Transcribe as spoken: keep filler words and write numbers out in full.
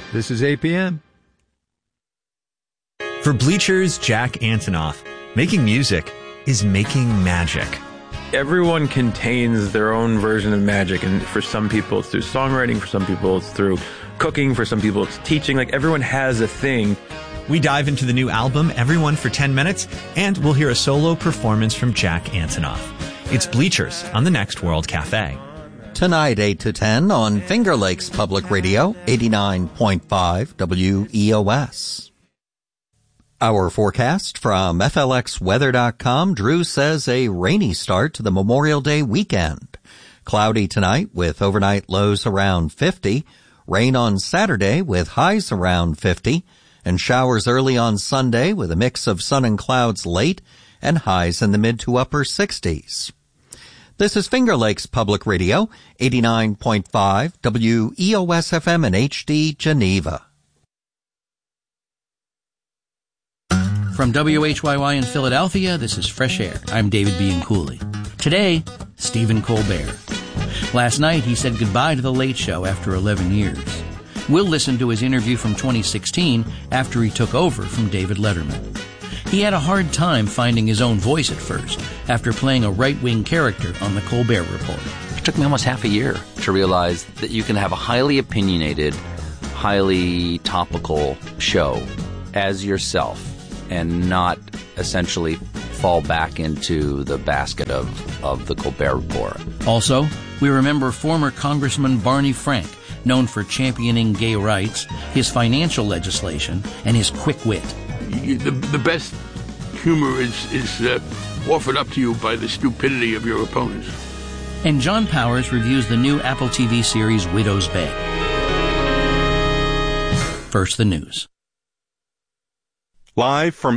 This is A P M. For Bleachers, Jack Antonoff, making music is making magic. Everyone contains their own version of magic, and for some people it's through songwriting, for some people it's through cooking, for some people it's teaching. Like, everyone has a thing. We dive into the new album, Everyone for ten minutes, and we'll hear a solo performance from Jack Antonoff. It's Bleachers on the Next World Cafe. Tonight, eight to ten on Finger Lakes Public Radio, eighty-nine point five W E O S. Our forecast from F L X weather dot com. Drew says a rainy start to the Memorial Day weekend. Cloudy tonight with overnight lows around fifty. Rain on Saturday with highs around fifty. And showers early on Sunday with a mix of sun and clouds late and highs in the mid to upper sixties. This is Finger Lakes Public Radio, eighty-nine point five W E O S F M and H D Geneva. From W H Y Y in Philadelphia, this is Fresh Air. I'm David Bianculli. Today, Stephen Colbert. Last night, he said goodbye to The Late Show after eleven years. We'll listen to his interview from twenty sixteen after he took over from David Letterman. He had a hard time finding his own voice at first after playing a right-wing character on The Colbert Report. It took me almost half a year to realize that you can have a highly opinionated, highly topical show as yourself and not essentially fall back into the basket of, of the Colbert Report. Also, we remember former Congressman Barney Frank, known for championing gay rights, his financial legislation, and his quick wit. The, the best humor is, is uh, offered up to you by the stupidity of your opponents. And John Powers reviews the new Apple T V series Widow's Bay. First, the news. Live from